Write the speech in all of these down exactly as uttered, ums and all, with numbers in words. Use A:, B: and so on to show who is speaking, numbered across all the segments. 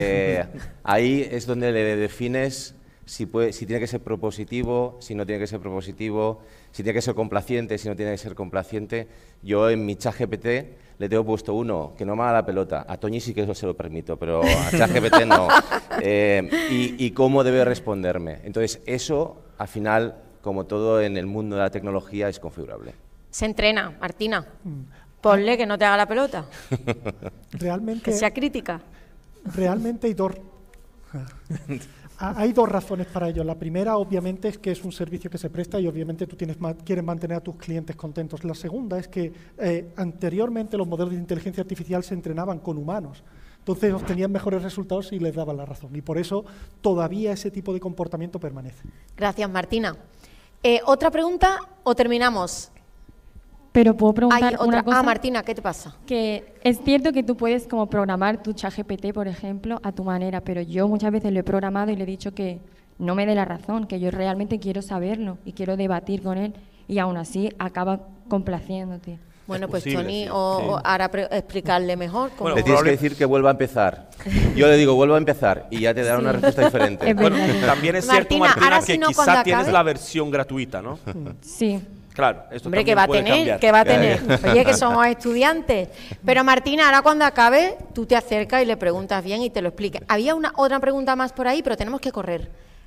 A: Eh, ahí es donde le defines si, puede, si tiene que ser propositivo, si no tiene que ser propositivo, si tiene que ser complaciente, si no tiene que ser complaciente. Yo en mi ChatGPT le tengo puesto uno, que no me haga la pelota. A Toñi sí que eso se lo permito, pero a ChatGPT no. Eh, y, y cómo debe responderme. Entonces, eso, al final, como todo en el mundo de la tecnología, es configurable.
B: Se entrena, Martina. Ponle que no te haga la pelota.
C: Realmente,
B: que sea crítica.
C: Realmente hay dos, hay dos razones para ello. La primera, obviamente, es que es un servicio que se presta y obviamente tú tienes, quieres mantener a tus clientes contentos. La segunda es que eh, anteriormente los modelos de inteligencia artificial se entrenaban con humanos. Entonces obtenían mejores resultados y les daban la razón. Y por eso todavía ese tipo de comportamiento permanece.
B: Gracias, Martina. Eh, ¿Otra pregunta o terminamos?
D: Pero puedo preguntar
B: Hay otra.
D: una cosa.
B: Ah, Martina, ¿qué te pasa?
D: Que es cierto que tú puedes como programar tu ChatGPT, por ejemplo, a tu manera, pero yo muchas veces lo he programado y le he dicho que no me dé la razón, que yo realmente quiero saberlo y quiero debatir con él y aún así acaba complaciéndote.
B: Bueno, pues
E: posible,
B: Tony,
E: sí,
B: o,
E: sí.
B: o ahora pre- explicarle mejor. Cómo...
E: Bueno,
A: Le tienes que
E: probable-
A: decir que vuelva a empezar. Yo le digo, vuelva a empezar, y ya te dará
D: Sí.
A: una respuesta diferente.
D: Es
E: Bueno,
D: verdad.
E: también es cierto,
B: Martina,
E: Martina,
B: ahora
E: que
B: si no,
E: quizá
B: cuando
E: tienes
B: acabe-
E: la versión gratuita, ¿no?
D: Sí.
E: Claro, esto
B: Hombre,
E: también
B: que va a
E: puede
B: tener,
E: cambiar.
B: que va a tener. Oye, que somos estudiantes. Pero Martina, ahora cuando acabe, tú te acercas y le preguntas bien y te lo explica. Había una otra pregunta más por ahí, pero tenemos que correr.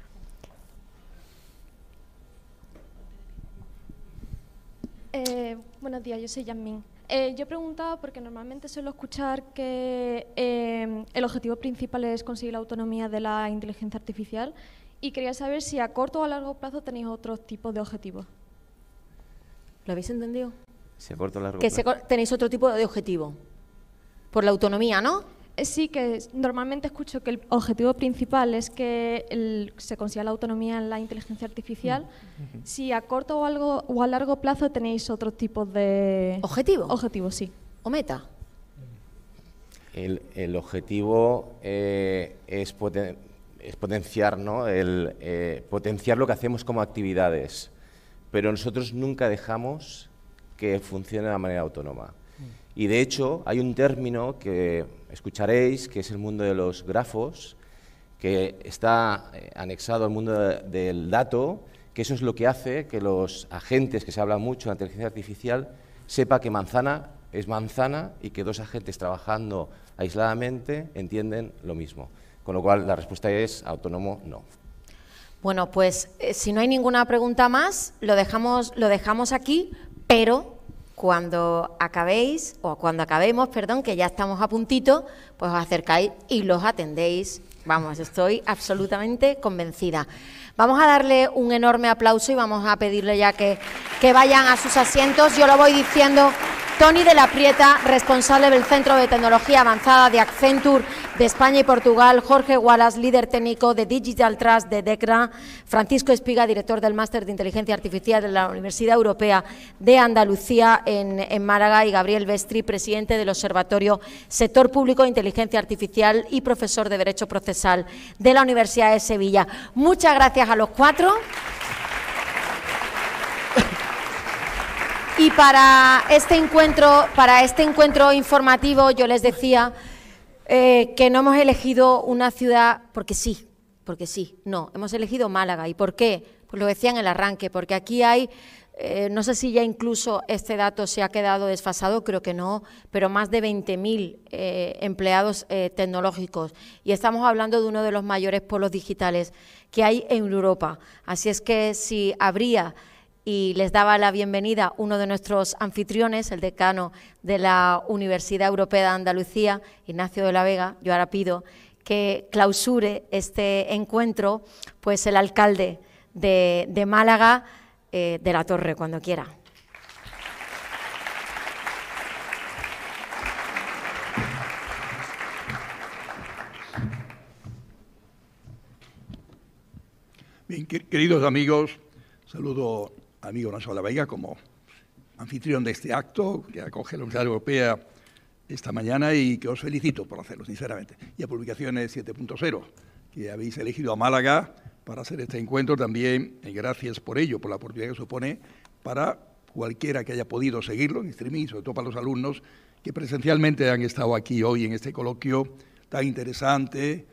F: Eh, buenos días, yo soy Yasmín. Eh, yo preguntaba porque normalmente suelo escuchar que eh, el objetivo principal es conseguir la autonomía de la inteligencia artificial y quería saber si a corto o a largo plazo tenéis otros tipos de objetivos.
B: ¿Lo habéis entendido?
A: Se corta largo
B: Que
A: plazo.
B: se co- tenéis otro tipo de objetivo. Por la autonomía, ¿no?
F: Eh, sí, que es- normalmente escucho que el objetivo principal es que el- se consiga la autonomía en la inteligencia artificial. Si a corto o, algo, o a largo plazo tenéis otros tipos de...
B: ¿Objetivo?
F: Objetivos, sí.
B: ¿O meta?
A: El, el objetivo eh, es, poten- es potenciar, ¿no? El, eh, potenciar lo que hacemos como actividades, pero nosotros nunca dejamos que funcione de manera autónoma. Y de hecho hay un término que escucharéis, que es el mundo de los grafos, que está eh, anexado al mundo de- del dato, que eso es lo que hace que los agentes, que se habla mucho en la inteligencia artificial, sepa que manzana es manzana y que dos agentes trabajando aisladamente entienden lo mismo. Con lo cual la respuesta es autónomo no.
B: Bueno, pues eh, si no hay ninguna pregunta más, lo dejamos, lo dejamos aquí, pero cuando acabéis, o cuando acabemos, perdón, que ya estamos a puntito, pues os acercáis y los atendéis. Vamos, estoy absolutamente convencida. Vamos a darle un enorme aplauso y vamos a pedirle ya que, que vayan a sus asientos. Yo lo voy diciendo. Tony de la Prieta, responsable del Centro de Tecnología Avanzada de Accenture de España y Portugal, Jorge Wallace, líder técnico de Digital Trust de DECRA, Francisco Espiga, director del Máster de Inteligencia Artificial de la Universidad Europea de Andalucía en, en Málaga, y Gabriel Bestri, presidente del Observatorio Sector Público de Inteligencia Artificial y profesor de Derecho Procesal de la Universidad de Sevilla. Muchas gracias a los cuatro. Y para este encuentro, para este encuentro informativo, yo les decía eh, que no hemos elegido una ciudad porque sí, porque sí, no, hemos elegido Málaga. ¿Y por qué? Pues lo decía en el arranque, porque aquí hay, eh, no sé si ya incluso este dato se ha quedado desfasado, creo que no, pero más de veinte mil eh, empleados eh, tecnológicos. Y estamos hablando de uno de los mayores polos digitales que hay en Europa. Así es que si habría... Y les daba la bienvenida uno de nuestros anfitriones, el decano de la Universidad Europea de Andalucía, Ignacio de la Vega. Yo ahora pido que clausure este encuentro, pues el alcalde de, de Málaga, eh, de la Torre, cuando quiera.
G: Bien, queridos amigos, saludo a amigo Ignacio de la Vega como anfitrión de este acto que acoge la Universidad Europea esta mañana y que os felicito por hacerlo, sinceramente. Y a Publicaciones siete punto cero, que habéis elegido a Málaga para hacer este encuentro también, y gracias por ello, por la oportunidad que supone para cualquiera que haya podido seguirlo en streaming, sobre todo para los alumnos que presencialmente han estado aquí hoy en este coloquio tan interesante